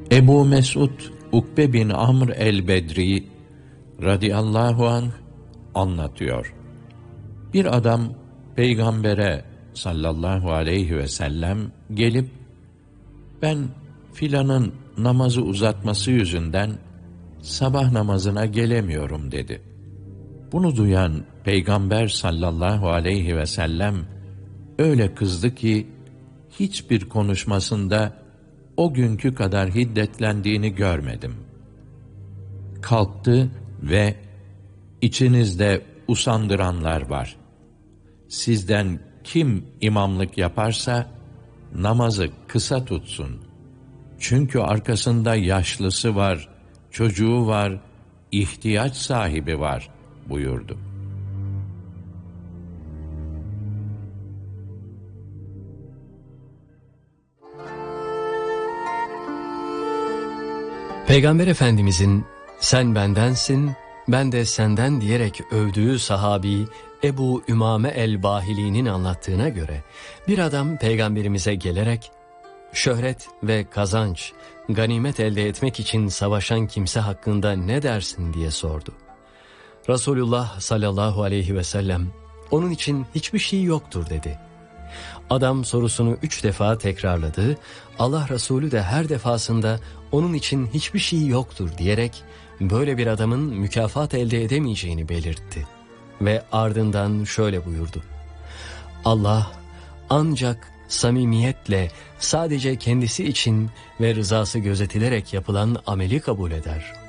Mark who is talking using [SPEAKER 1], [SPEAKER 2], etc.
[SPEAKER 1] Ebu Mesud Ukbe bin Amr el-Bedri radıyallahu anh anlatıyor. Bir adam Peygamber'e sallallahu aleyhi ve sellem gelip, ben filanın namazı uzatması yüzünden sabah namazına gelemiyorum dedi. Bunu duyan Peygamber sallallahu aleyhi ve sellem öyle kızdı ki hiçbir konuşmasında o günkü kadar hiddetlendiğini görmedim. Kalktı ve içinizde usandıranlar var. Sizden kim imamlık yaparsa namazı kısa tutsun. Çünkü arkasında yaşlısı var, çocuğu var, ihtiyaç sahibi var buyurdu.
[SPEAKER 2] Peygamber Efendimizin sen bendensin, ben de senden diyerek övdüğü sahabi Ebu Ümame el-Bahili'nin anlattığına göre bir adam Peygamberimize gelerek şöhret ve kazanç, ganimet elde etmek için savaşan kimse hakkında ne dersin diye sordu. Resulullah sallallahu aleyhi ve sellem onun için hiçbir şey yoktur dedi. Adam sorusunu 3 defa tekrarladı. Allah Resulü de her defasında onun için hiçbir şey yoktur diyerek böyle bir adamın mükafat elde edemeyeceğini belirtti. Ve ardından şöyle buyurdu. Allah ancak samimiyetle sadece kendisi için ve rızası gözetilerek yapılan ameli kabul eder.